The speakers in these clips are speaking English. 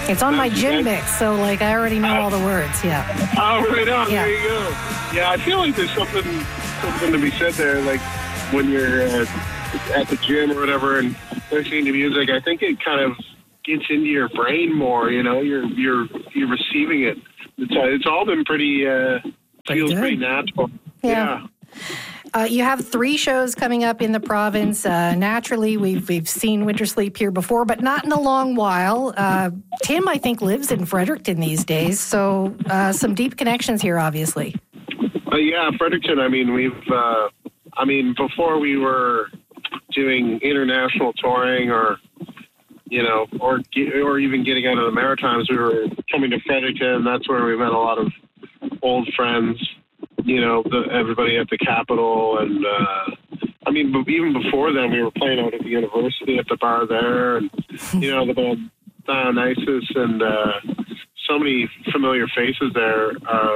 It's on my gym mix, so like I already know all the words. Yeah. Oh, right on. Yeah. There you go. Yeah, I feel like there's something to be said there. Like when you're at the gym or whatever and listening to music, I think it kind of gets into your brain more. You know, you're receiving it. It's all been pretty feels pretty natural. Yeah. You have 3 shows coming up in the province. Naturally, we've seen Winter Sleep here before, but not in a long while. Tim, I think, lives in Fredericton these days, so some deep connections here, obviously. Yeah, Fredericton. I mean, before we were doing international touring or even getting out of the Maritimes, we were coming to Fredericton. That's where we met a lot of old friends. You know, everybody at the Capitol, and even before then, we were playing out at the university at the bar there, and the band Dionysus, and so many familiar faces there.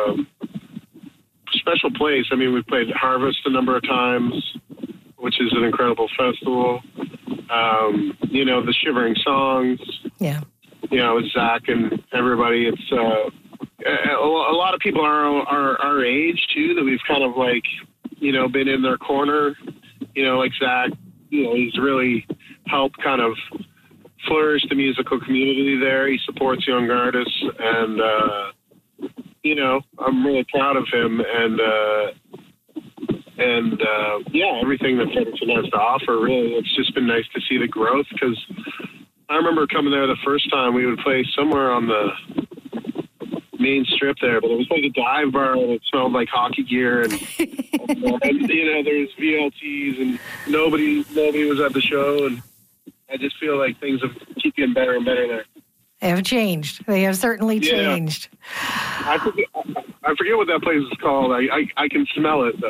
Special place. I mean, we played Harvest a number of times, which is an incredible festival. The Shivering Songs. Yeah. With Zach and everybody. It's a lot of people are our age too, that we've kind of been in their corner, like Zach, he's really helped kind of flourish the musical community there. He supports young artists, and, I'm really proud of him, and everything that Fredericton has to offer, really. It's just been nice to see the growth, because I remember coming there the first time. We would play somewhere on the main strip there, but it was like a dive bar, and it smelled like hockey gear, and there's VLTs, and nobody was at the show, and I just feel like things have keep getting better and better there. They have changed. They have certainly changed. I forget what that place is called. I can smell it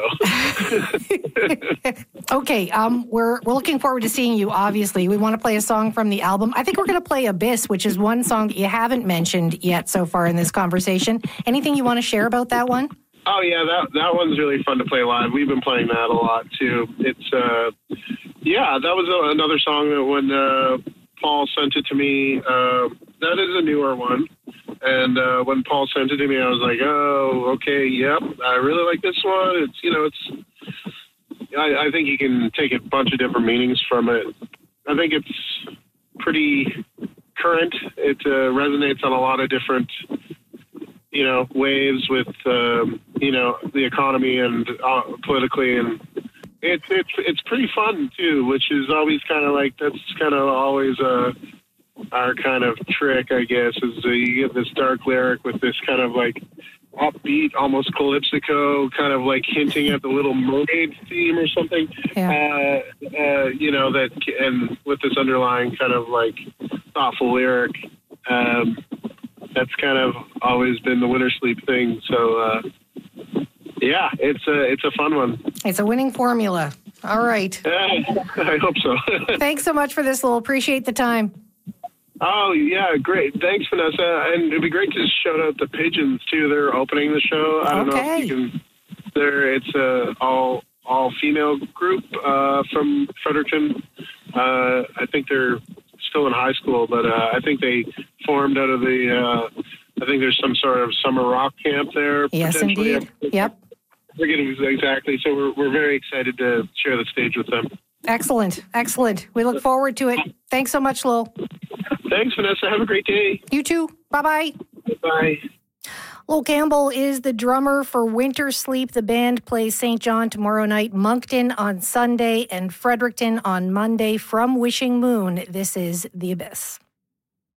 though. Okay, we're looking forward to seeing you. Obviously, we want to play a song from the album. I think we're going to play Abyss, which is one song that you haven't mentioned yet so far in this conversation. Anything you want to share about that one? Oh yeah, that one's really fun to play live. We've been playing that a lot too. It's that was another song that when Paul sent it to me. That is a newer one. And when Paul sent it to me, I was like, oh, okay, yep, I really like this one. I think you can take a bunch of different meanings from it. I think it's pretty current. It resonates on a lot of different, waves with, the economy and politically. And it's pretty fun, too, which is always kind of that's kind of always our kind of trick, I guess, is you get this dark lyric with this kind of upbeat, almost calypsico, kind of hinting at the Little Mermaid theme or something. Yeah. And with this underlying kind of thoughtful lyric. That's kind of always been the Winter Sleep thing. So, it's a fun one. It's a winning formula. All right. I hope so. Thanks so much for this, Lowell. Appreciate the time. Oh, yeah, great. Thanks, Vanessa. And it'd be great to shout out the Pigeons, too. They're opening the show. I don't know if you can... It's a all-female group from Fredericton. I think they're still in high school, but I think they formed out of I think there's some sort of summer rock camp there. Yes, indeed. Yep. I forget exactly. So we're very excited to share the stage with them. Excellent. We look forward to it. Thanks so much, Lowell. Thanks, Vanessa. Have a great day. You too. Bye-bye. Bye. Lowell Campbell is the drummer for Winter Sleep. The band plays St. John tomorrow night, Moncton on Sunday, and Fredericton on Monday. From Wishing Moon, this is The Abyss.